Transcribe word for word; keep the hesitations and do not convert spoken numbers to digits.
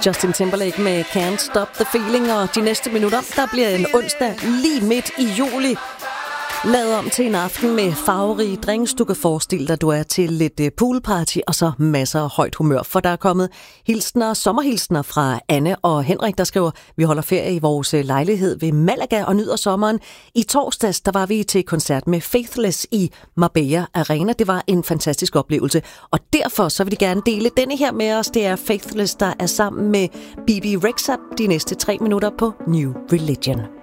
Justin Timberlake med Can't Stop the Feeling, og de næste minutter, der bliver en onsdag lige midt i juli lavet om til en aften med farverige drinks. Du kan forestille dig, du er til lidt poolparty og så masser af højt humør, for der er kommet hilsner, sommerhilsner fra Anne og Henrik, der skriver, vi holder ferie i vores lejlighed ved Malaga og nyder sommeren. I torsdags, der var vi til koncert med Faithless i Marbella Arena. Det var en fantastisk oplevelse, og derfor så vil de gerne dele denne her med os. Det er Faithless, der er sammen med B B Rexha de næste tre minutter på New Religion.